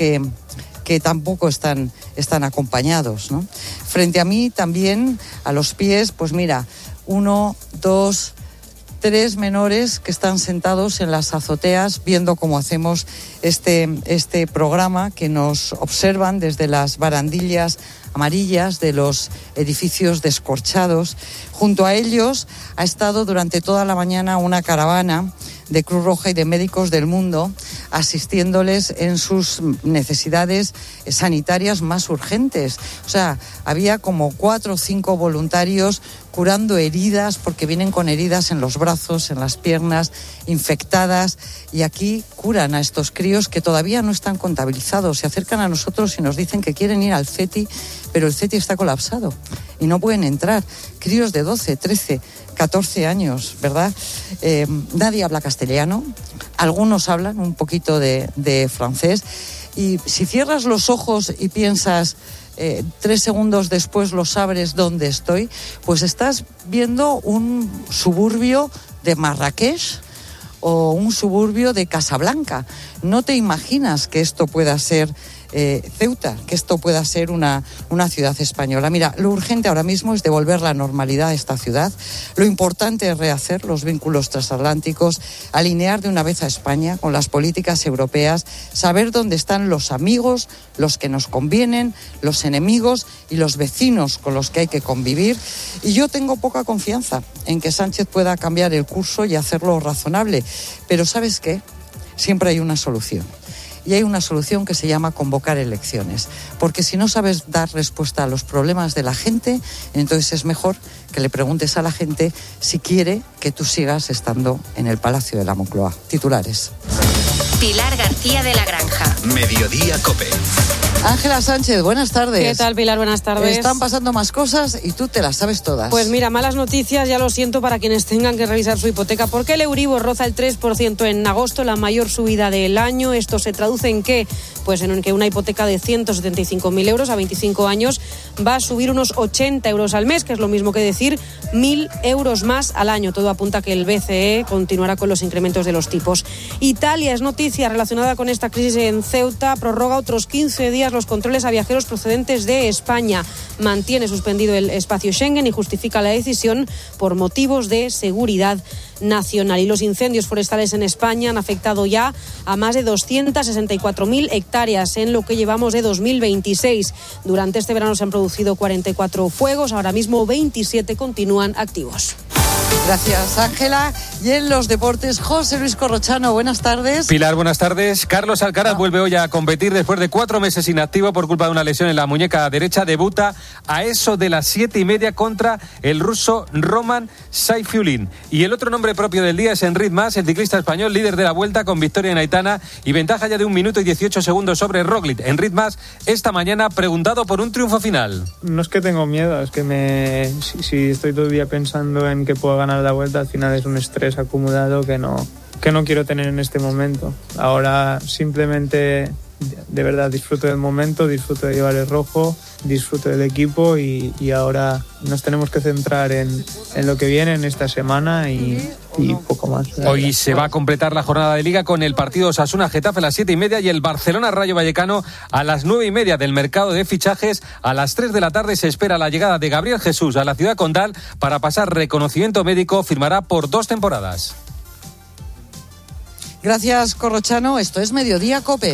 que tampoco están acompañados, ¿no? Frente a mí también, a los pies, pues mira, 1, 2, 3 menores que están sentados en las azoteas viendo cómo hacemos este programa, que nos observan desde las barandillas amarillas de los edificios descorchados. Junto a ellos ha estado durante toda la mañana una caravana de Cruz Roja y de médicos del mundo asistiéndoles en sus necesidades sanitarias más urgentes. O sea, había como 4 o 5 voluntarios curando heridas, porque vienen con heridas en los brazos, en las piernas, infectadas, y aquí curan a estos críos que todavía no están contabilizados. Se acercan a nosotros y nos dicen que quieren ir al CETI, pero el CETI está colapsado y no pueden entrar. Críos de 12, 13, 14 años, ¿verdad? Nadie habla castellano, algunos hablan un poquito de francés, y si cierras los ojos y piensas 3 segundos después los abres dónde estoy, pues estás viendo un suburbio de Marrakech o un suburbio de Casablanca. No te imaginas que esto pueda ser Ceuta, que esto pueda ser una ciudad española. Mira, lo urgente ahora mismo es devolver la normalidad a esta ciudad. Lo importante es rehacer los vínculos transatlánticos, alinear de una vez a España con las políticas europeas, saber dónde están los amigos, los que nos convienen, los enemigos y los vecinos con los que hay que convivir. Y yo tengo poca confianza en que Sánchez pueda cambiar el curso y hacerlo razonable. Pero ¿sabes qué? Siempre hay una solución. Y hay una solución que se llama convocar elecciones. Porque si no sabes dar respuesta a los problemas de la gente, entonces es mejor que le preguntes a la gente si quiere que tú sigas estando en el Palacio de la Moncloa. Titulares. Pilar García de la Granja. Mediodía COPE. Ángela Sánchez, buenas tardes. ¿Qué tal, Pilar? Buenas tardes. Están pasando más cosas y tú te las sabes todas. Pues mira, malas noticias, ya lo siento para quienes tengan que revisar su hipoteca, porque el Euribor roza el 3% en agosto, la mayor subida del año. Esto se traduce en qué? Pues en que una hipoteca de 175.000 euros a 25 años va a subir unos 80 euros al mes, que es lo mismo que decir 1.000 euros más al año. Todo apunta a que el BCE continuará con los incrementos de los tipos. Italia es noticia relacionada con esta crisis en Ceuta, prorroga otros 15 días los controles a viajeros procedentes de España. Mantiene suspendido el espacio Schengen y justifica la decisión por motivos de seguridad nacional. Y los incendios forestales en España han afectado ya a más de 264.000 hectáreas en lo que llevamos de 2026. Durante este verano se han producido 44 fuegos, ahora mismo 27 continúan activos. Gracias, Ángela. Y en los deportes, José Luis Corrochano, buenas tardes. Pilar, buenas tardes. Carlos Alcaraz vuelve hoy a competir después de 4 meses inactivo por culpa de una lesión en la muñeca derecha. Debuta a eso de las 7:30 contra el ruso Roman Saifiulin. Y el otro nombre propio del día es Enric Mas, el ciclista español, líder de la Vuelta con victoria en Aitana y ventaja ya de 1 minuto y 18 segundos sobre Roglic. Enric Mas, esta mañana preguntado por un triunfo final. No es que tengo miedo, es que si estoy todo el día pensando en que puedo ganar la Vuelta, al final es un estrés acumulado que no quiero tener en este momento. Ahora simplemente, de verdad, disfruto del momento, disfruto de llevar el rojo, disfruto del equipo y ahora nos tenemos que centrar en lo que viene en esta semana y poco más. Hoy se va a completar la jornada de Liga con el partido Osasuna-Getafe a las 7:30 y el Barcelona-Rayo Vallecano a las 9:30 del mercado de fichajes. A las 3 de la tarde se espera la llegada de Gabriel Jesús a la ciudad condal para pasar reconocimiento médico. Firmará por 2 temporadas. Gracias, Corrochano. Esto es Mediodía COPE.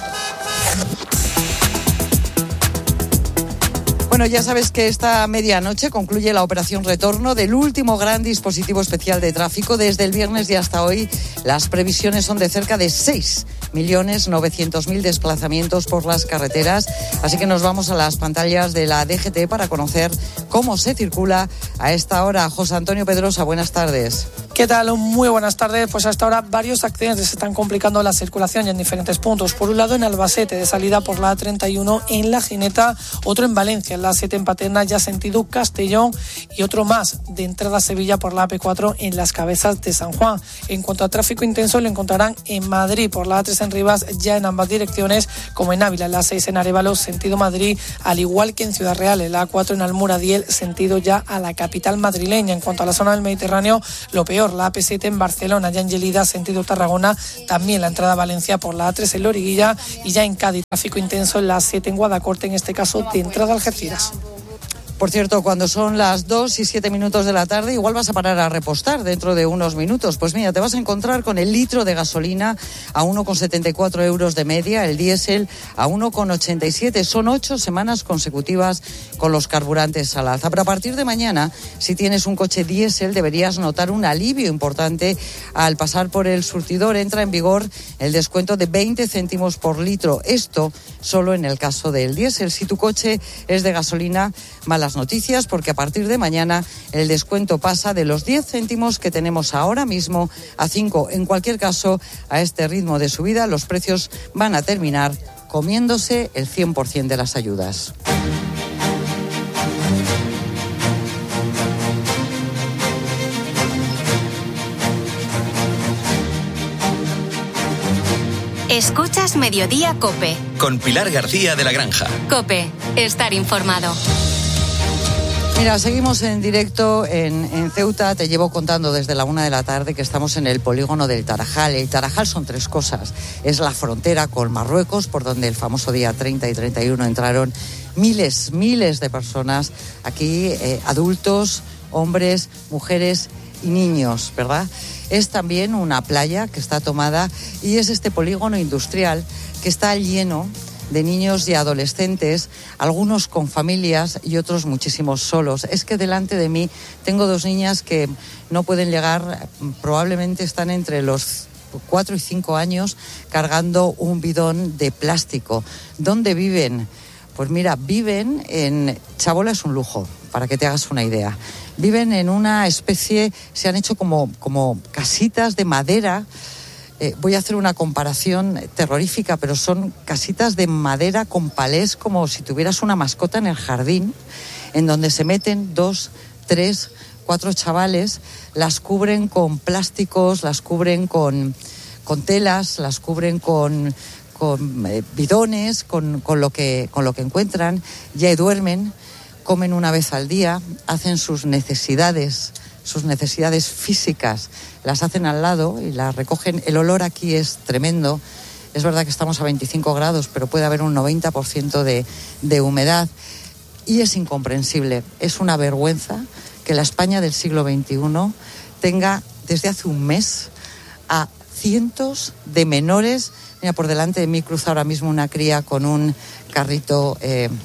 Bueno, ya sabes que esta medianoche concluye la operación retorno del último gran dispositivo especial de tráfico. Desde el viernes y hasta hoy, las previsiones son de cerca de 6.900.000 desplazamientos por las carreteras. Así que nos vamos a las pantallas de la DGT para conocer cómo se circula a esta hora. José Antonio Pedrosa, buenas tardes. ¿Qué tal? Muy buenas tardes. Pues hasta ahora varios accidentes están complicando la circulación en diferentes puntos. Por un lado en Albacete, de salida por la A31 en La Gineta, otro en Valencia, en la A7 en Paterna, ya sentido Castellón, y otro más de entrada a Sevilla por la AP4 en Las Cabezas de San Juan. En cuanto a tráfico intenso, lo encontrarán en Madrid por la A3 en Rivas, ya en ambas direcciones, como en Ávila, en la A6 en Arévalo, sentido Madrid, al igual que en Ciudad Real, en la A4 en Almuradiel, sentido ya a la capital madrileña. En cuanto a la zona del Mediterráneo, lo peor corredor, la AP7 en Barcelona, ya en Gelida, sentido Tarragona, también la entrada a Valencia por la A3 en Loriguilla y ya en Cádiz, tráfico intenso en la A7 en Guadacorte, en este caso de entrada a Algeciras. Por cierto, cuando son las 2:07 de la tarde, igual vas a parar a repostar dentro de unos minutos. Pues mira, te vas a encontrar con el litro de gasolina a 1,74 euros de media, el diésel a 1,87. Son 8 semanas consecutivas con los carburantes al alza. Pero a partir de mañana, si tienes un coche diésel, deberías notar un alivio importante al pasar por el surtidor. Entra en vigor el descuento de 20 céntimos por litro. Esto solo en el caso del diésel. Si tu coche es de gasolina, malas noticias, porque a partir de mañana el descuento pasa de los 10 céntimos que tenemos ahora mismo a 5. En cualquier caso, a este ritmo de subida, los precios van a terminar comiéndose el 100% de las ayudas. Escuchas Mediodía COPE. Con Pilar García de la Granja. COPE, estar informado. Mira, seguimos en directo en Ceuta. Te llevo contando desde la 1 de la tarde que estamos en el polígono del Tarajal. El Tarajal son 3 cosas. Es la frontera con Marruecos, por donde el famoso día 30 y 31 entraron miles de personas. Aquí adultos, hombres, mujeres y niños, ¿verdad? Es también una playa que está tomada y es este polígono industrial que está lleno de niños y adolescentes, algunos con familias y otros muchísimos solos. Es que delante de mí tengo 2 niñas que no pueden llegar, probablemente están entre los 4 y 5 años cargando un bidón de plástico. ¿Dónde viven? Pues mira, viven en... Chabola es un lujo, para que te hagas una idea. Viven en una especie, se han hecho como casitas de madera. Voy a hacer una comparación terrorífica, pero son casitas de madera con palés, como si tuvieras una mascota en el jardín, en donde se meten 2, 3, 4 chavales, las cubren con plásticos, las cubren con telas, las cubren con bidones, con lo que encuentran, y ahí duermen, comen una vez al día, hacen sus necesidades físicas, las hacen al lado y las recogen. El olor aquí es tremendo. Es verdad que estamos a 25 grados, pero puede haber un 90% de humedad. Y es incomprensible, es una vergüenza que la España del siglo XXI tenga desde hace un mes a cientos de menores. Mira, por delante de mí cruza ahora mismo una cría con un carrito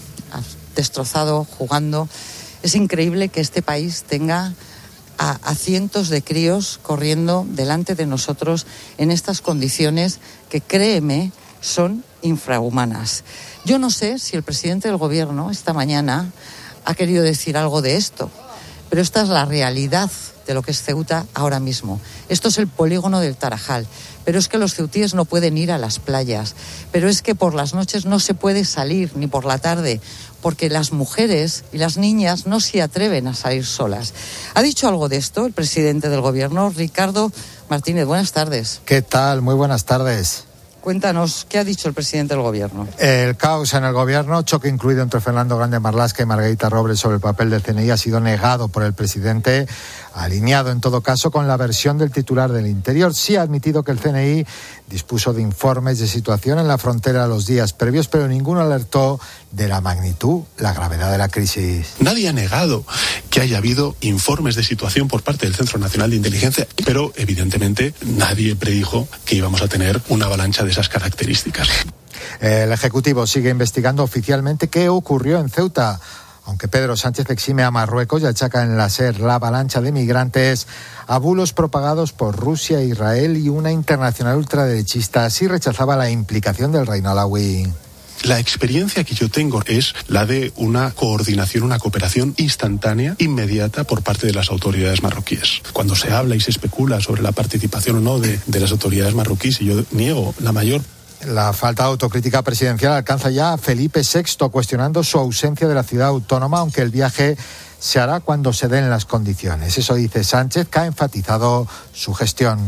destrozado, jugando. Es increíble que este país tenga a cientos de críos corriendo delante de nosotros en estas condiciones que, créeme, son infrahumanas. Yo no sé si el presidente del gobierno esta mañana ha querido decir algo de esto, pero esta es la realidad de lo que es Ceuta ahora mismo. Esto es el polígono del Tarajal, pero es que los ceutíes no pueden ir a las playas, pero es que por las noches no se puede salir, ni por la tarde, porque las mujeres y las niñas no se atreven a salir solas. ¿Ha dicho algo de esto el presidente del gobierno, Ricardo Martínez? Buenas tardes. ¿Qué tal? Muy buenas tardes. Cuéntanos, ¿qué ha dicho el presidente del gobierno? El caos en el gobierno, choque incluido entre Fernando Grande Marlaska y Margarita Robles sobre el papel del CNI, ha sido negado por el presidente, alineado en todo caso con la versión del titular del Interior. Sí ha admitido que el CNI dispuso de informes de situación en la frontera los días previos, pero ninguno alertó de la magnitud, la gravedad de la crisis. Nadie ha negado que haya habido informes de situación por parte del Centro Nacional de Inteligencia, pero evidentemente nadie predijo que íbamos a tener una avalancha de esas características. El Ejecutivo sigue investigando oficialmente qué ocurrió en Ceuta, aunque Pedro Sánchez exime a Marruecos y achaca en la SER la avalancha de migrantes a bulos propagados por Rusia, Israel y una internacional ultraderechista. Así rechazaba la implicación del reino alauí. La experiencia que yo tengo es la de una coordinación, una cooperación instantánea, inmediata por parte de las autoridades marroquíes. Cuando se habla y se especula sobre la participación o no de las autoridades marroquíes, y yo niego la mayor. La falta de autocrítica presidencial alcanza ya a Felipe VI, cuestionando su ausencia de la ciudad autónoma, aunque el viaje se hará cuando se den las condiciones. Eso dice Sánchez, que ha enfatizado su gestión.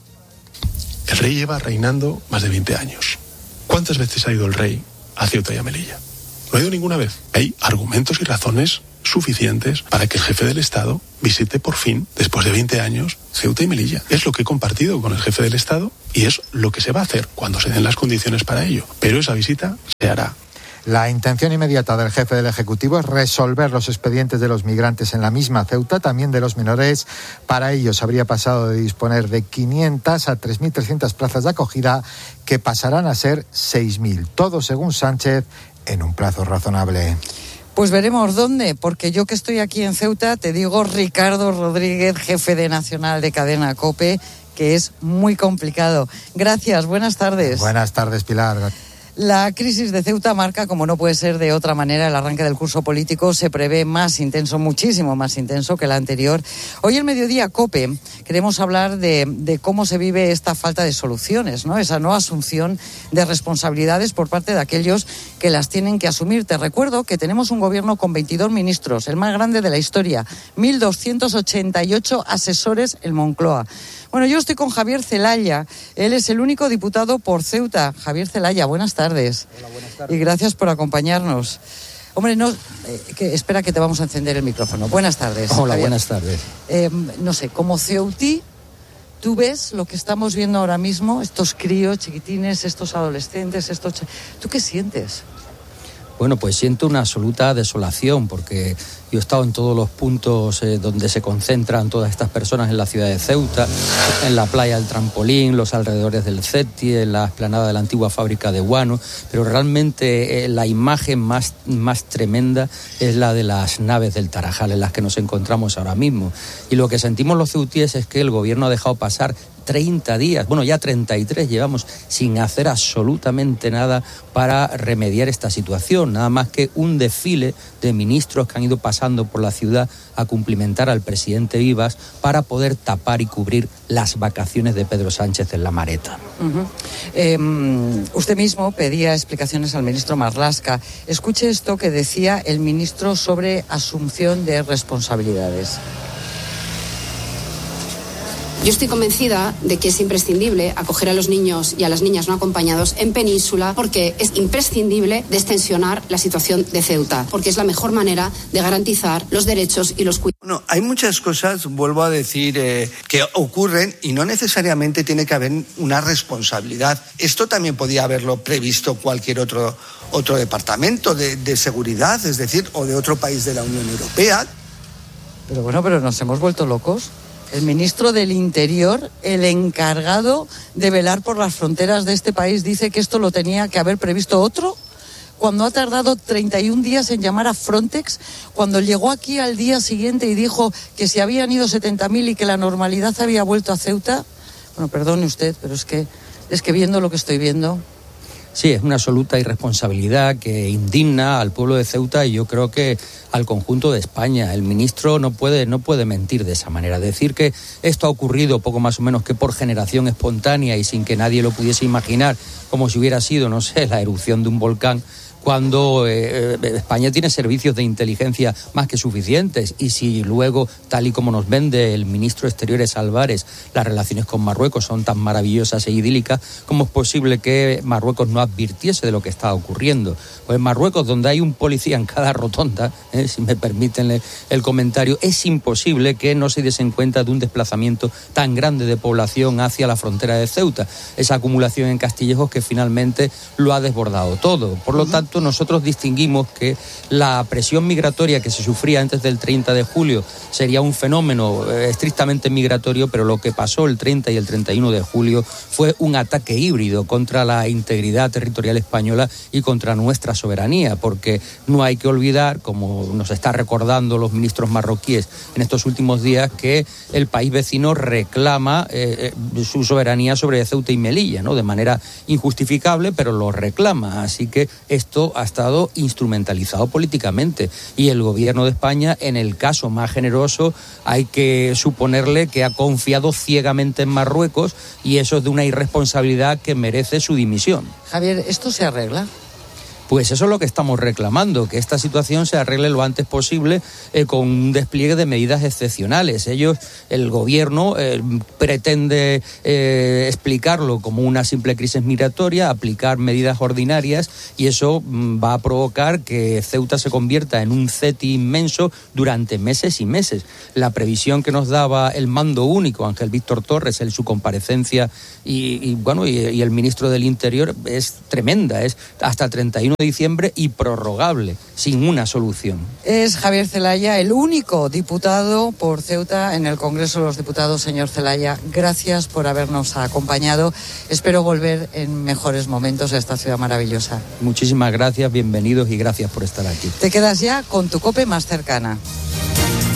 El rey lleva reinando más de 20 años. ¿Cuántas veces ha ido el rey a Ceuta y a Melilla? No ha ido ninguna vez. Hay argumentos y razones suficientes para que el jefe del Estado visite por fin, después de 20 años, Ceuta y Melilla. Es lo que he compartido con el jefe del Estado y es lo que se va a hacer cuando se den las condiciones para ello. Pero esa visita se hará. La intención inmediata del jefe del Ejecutivo es resolver los expedientes de los migrantes en la misma Ceuta, también de los menores. Para ello se habría pasado de disponer de 500 a 3.300 plazas de acogida, que pasarán a ser 6.000. Todo, según Sánchez, en un plazo razonable. Pues veremos dónde, porque yo que estoy aquí en Ceuta, te digo, Ricardo Rodríguez, jefe de Nacional de Cadena COPE, que es muy complicado. Gracias, buenas tardes. Buenas tardes, Pilar. La crisis de Ceuta marca, como no puede ser de otra manera, el arranque del curso político. Se prevé más intenso, muchísimo más intenso que el anterior. Hoy, el mediodía, COPE, queremos hablar de cómo se vive esta falta de soluciones, ¿no? Esa no asunción de responsabilidades por parte de aquellos que las tienen que asumir. Te recuerdo que tenemos un gobierno con 22 ministros, el más grande de la historia, 1.288 asesores en Moncloa. Bueno, yo estoy con Javier Zelaya. Él es el único diputado por Ceuta. Javier Zelaya, buenas tardes. Hola, buenas tardes. Y gracias por acompañarnos. Hombre, espera que te vamos a encender el micrófono. Buenas tardes. Hola, Javier. buenas tardes. No sé, como ceutí, ¿tú ves lo que estamos viendo ahora mismo? Estos críos chiquitines, estos adolescentes, ¿tú qué sientes? Bueno, pues siento una absoluta desolación, porque yo he estado en todos los puntos donde se concentran todas estas personas en la ciudad de Ceuta, en la playa del Trampolín, los alrededores del CETI, en la explanada de la antigua fábrica de guano, pero realmente la imagen más tremenda es la de las naves del Tarajal, en las que nos encontramos ahora mismo. Y lo que sentimos los ceutíes es que el gobierno ha dejado pasar 30 días, bueno, ya 33 llevamos sin hacer absolutamente nada para remediar esta situación, nada más que un desfile de ministros que han ido pasando por la ciudad a cumplimentar al presidente Vivas para poder tapar y cubrir las vacaciones de Pedro Sánchez en La Mareta. Usted mismo pedía explicaciones al ministro Marlaska. Escuche esto que decía el ministro sobre asunción de responsabilidades. Yo estoy convencida de que es imprescindible acoger a los niños y a las niñas no acompañados en Península, porque es imprescindible destensionar la situación de Ceuta, porque es la mejor manera de garantizar los derechos y los cuidados. Bueno, hay muchas cosas, vuelvo a decir, que ocurren y no necesariamente tiene que haber una responsabilidad. Esto también podía haberlo previsto cualquier otro departamento de seguridad, es decir, o de otro país de la Unión Europea. Pero nos hemos vuelto locos. El ministro del Interior, el encargado de velar por las fronteras de este país, dice que esto lo tenía que haber previsto otro, cuando ha tardado 31 días en llamar a Frontex, cuando llegó aquí al día siguiente y dijo que se habían ido 70.000 y que la normalidad había vuelto a Ceuta. Bueno, perdone usted, pero es que viendo lo que estoy viendo... Sí, es una absoluta irresponsabilidad que indigna al pueblo de Ceuta y yo creo que al conjunto de España. El ministro no puede mentir de esa manera. Decir que esto ha ocurrido poco más o menos que por generación espontánea y sin que nadie lo pudiese imaginar, como si hubiera sido, no sé, la erupción de un volcán, cuando España tiene servicios de inteligencia más que suficientes, y si luego, tal y como nos vende el ministro de Exteriores Álvarez, las relaciones con Marruecos son tan maravillosas e idílicas, ¿cómo es posible que Marruecos no advirtiese de lo que está ocurriendo? Pues en Marruecos, donde hay un policía en cada rotonda, si me permiten el comentario, es imposible que no se diesen cuenta de un desplazamiento tan grande de población hacia la frontera de Ceuta, esa acumulación en Castillejos que finalmente lo ha desbordado todo. Por lo tanto, nosotros distinguimos que la presión migratoria que se sufría antes del 30 de julio sería un fenómeno estrictamente migratorio, pero lo que pasó el 30 y el 31 de julio fue un ataque híbrido contra la integridad territorial española y contra nuestra soberanía, porque no hay que olvidar, como nos está recordando los ministros marroquíes en estos últimos días, que el país vecino reclama su soberanía sobre Ceuta y Melilla, ¿no? De manera injustificable, pero lo reclama. Así que esto ha estado instrumentalizado políticamente y el gobierno de España, en el caso más generoso, hay que suponerle que ha confiado ciegamente en Marruecos, y eso es de una irresponsabilidad que merece su dimisión. Javier, ¿esto se arregla? Pues eso es lo que estamos reclamando, que esta situación se arregle lo antes posible con un despliegue de medidas excepcionales. El gobierno pretende explicarlo como una simple crisis migratoria, aplicar medidas ordinarias, y eso va a provocar que Ceuta se convierta en un CETI inmenso durante meses y meses. La previsión que nos daba el mando único, Ángel Víctor Torres, en su comparecencia, y el ministro del Interior, es tremenda, es hasta 31 de diciembre y prorrogable, sin una solución. Es Javier Zelaya, el único diputado por Ceuta en el Congreso de los Diputados. Señor Zelaya, gracias por habernos acompañado. Espero volver en mejores momentos a esta ciudad maravillosa. Muchísimas gracias, bienvenidos y gracias por estar aquí. Te quedas ya con tu COPE más cercana.